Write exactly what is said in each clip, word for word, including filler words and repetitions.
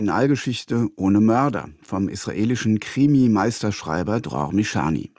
Kriminalgeschichte ohne Mörder vom israelischen Krimi-Meisterschreiber Dror Mishani.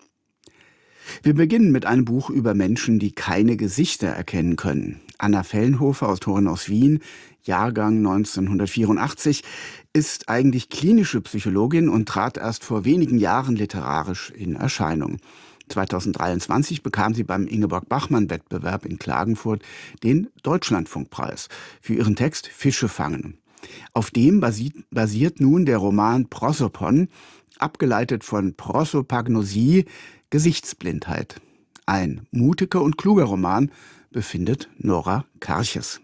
Wir beginnen mit einem Buch über Menschen, die keine Gesichter erkennen können. Anna Fellenhofer, Autorin aus Wien, Jahrgang neunzehnhundertvierundachtzig, ist eigentlich klinische Psychologin und trat erst vor wenigen Jahren literarisch in Erscheinung. zweitausenddreiundzwanzig bekam sie beim Ingeborg-Bachmann-Wettbewerb in Klagenfurt den Deutschlandfunkpreis für ihren Text Fische fangen. Auf dem basiert, basiert nun der Roman Prosopon, abgeleitet von Prosopagnosie, Gesichtsblindheit. Ein mutiger und kluger Roman, befindet Nora Karches.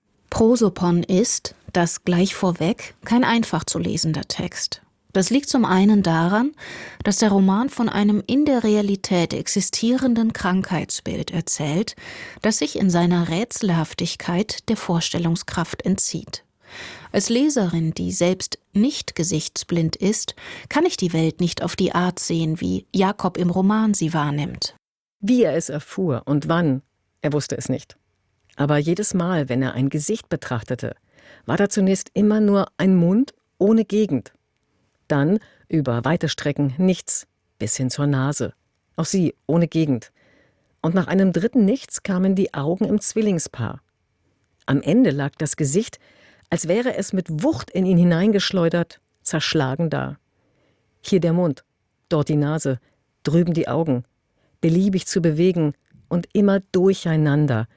Prosopon ist, das gleich vorweg, kein einfach zu lesender Text. Das liegt zum einen daran, dass der Roman von einem in der Realität existierenden Krankheitsbild erzählt, das sich in seiner Rätselhaftigkeit der Vorstellungskraft entzieht. Als Leserin, die selbst nicht gesichtsblind ist, kann ich die Welt nicht auf die Art sehen, wie Jakob im Roman sie wahrnimmt. Wie er es erfuhr und wann, er wusste es nicht. Aber jedes Mal, wenn er ein Gesicht betrachtete, war da zunächst immer nur ein Mund ohne Gegend. Dann über weite Strecken nichts, bis hin zur Nase. Auch sie ohne Gegend. Und nach einem dritten Nichts kamen die Augen im Zwillingspaar. Am Ende lag das Gesicht, als wäre es mit Wucht in ihn hineingeschleudert, zerschlagen da. Hier der Mund, dort die Nase, drüben die Augen, beliebig zu bewegen und immer durcheinander.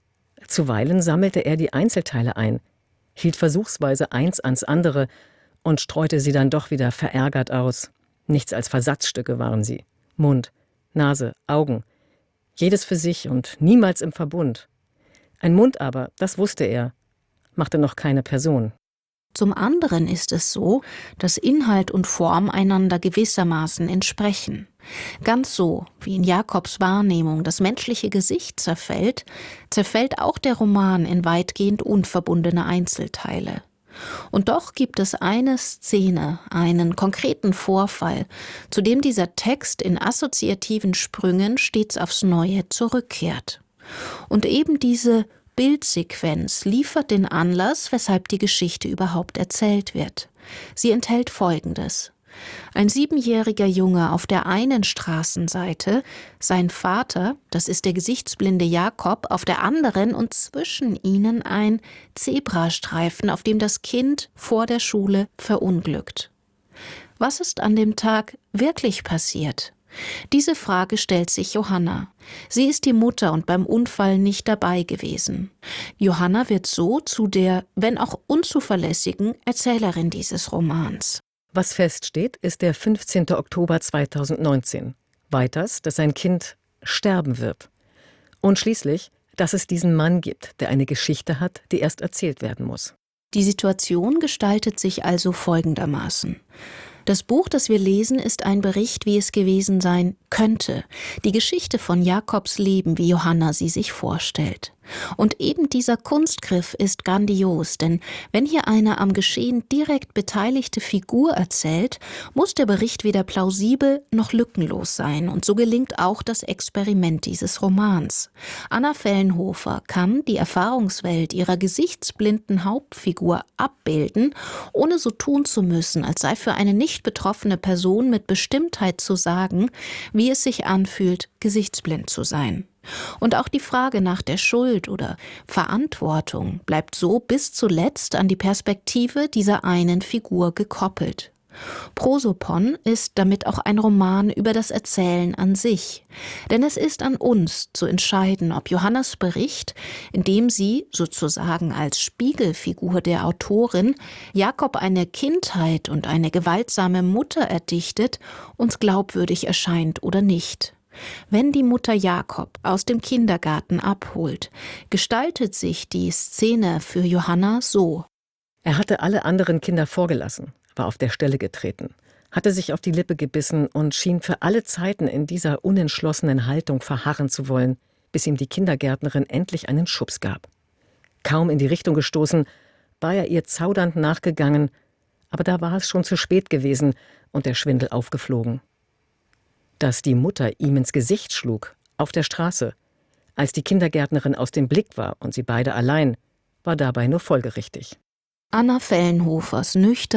Zuweilen sammelte er die Einzelteile ein, hielt versuchsweise eins ans andere und streute sie dann doch wieder verärgert aus. Nichts als Versatzstücke waren sie. Mund, Nase, Augen. Jedes für sich und niemals im Verbund. Ein Mund aber, das wusste er, machte noch keine Person. Zum anderen ist es so, dass Inhalt und Form einander gewissermaßen entsprechen. Ganz so, wie in Jakobs Wahrnehmung das menschliche Gesicht zerfällt, zerfällt auch der Roman in weitgehend unverbundene Einzelteile. Und doch gibt es eine Szene, einen konkreten Vorfall, zu dem dieser Text in assoziativen Sprüngen stets aufs Neue zurückkehrt. Und eben diese Bildsequenz liefert den Anlass, weshalb die Geschichte überhaupt erzählt wird. Sie enthält Folgendes. Ein siebenjähriger Junge auf der einen Straßenseite, sein Vater, das ist der gesichtsblinde Jakob, auf der anderen und zwischen ihnen ein Zebrastreifen, auf dem das Kind vor der Schule verunglückt. Was ist an dem Tag wirklich passiert? Diese Frage stellt sich Johanna. Sie ist die Mutter und beim Unfall nicht dabei gewesen. Johanna wird so zu der, wenn auch unzuverlässigen, Erzählerin dieses Romans. Was feststeht, ist der fünfzehnten Oktober zweitausendneunzehn. Weiters, dass sein Kind sterben wird. Und schließlich, dass es diesen Mann gibt, der eine Geschichte hat, die erst erzählt werden muss. Die Situation gestaltet sich also folgendermaßen. Das Buch, das wir lesen, ist ein Bericht, wie es gewesen sein könnte. Die Geschichte von Jakobs Leben, wie Johanna sie sich vorstellt. Und eben dieser Kunstgriff ist grandios, denn wenn hier eine am Geschehen direkt beteiligte Figur erzählt, muss der Bericht weder plausibel noch lückenlos sein. Und so gelingt auch das Experiment dieses Romans. Anna Fellenhofer kann die Erfahrungswelt ihrer gesichtsblinden Hauptfigur abbilden, ohne so tun zu müssen, als sei für eine nicht betroffene Person mit Bestimmtheit zu sagen, wie es sich anfühlt, gesichtsblind zu sein. Und auch die Frage nach der Schuld oder Verantwortung bleibt so bis zuletzt an die Perspektive dieser einen Figur gekoppelt. Prosopon ist damit auch ein Roman über das Erzählen an sich. Denn es ist an uns zu entscheiden, ob Johannas Bericht, in dem sie sozusagen als Spiegelfigur der Autorin Jakob eine Kindheit und eine gewaltsame Mutter erdichtet, uns glaubwürdig erscheint oder nicht. Wenn die Mutter Jakob aus dem Kindergarten abholt, gestaltet sich die Szene für Johanna so. Er hatte alle anderen Kinder vorgelassen, war auf der Stelle getreten, hatte sich auf die Lippe gebissen und schien für alle Zeiten in dieser unentschlossenen Haltung verharren zu wollen, bis ihm die Kindergärtnerin endlich einen Schubs gab. Kaum in die Richtung gestoßen, war er ihr zaudernd nachgegangen, aber da war es schon zu spät gewesen und der Schwindel aufgeflogen. Dass die Mutter ihm ins Gesicht schlug, auf der Straße, als die Kindergärtnerin aus dem Blick war und sie beide allein, war dabei nur folgerichtig. Anna Fellenhofers nüchtern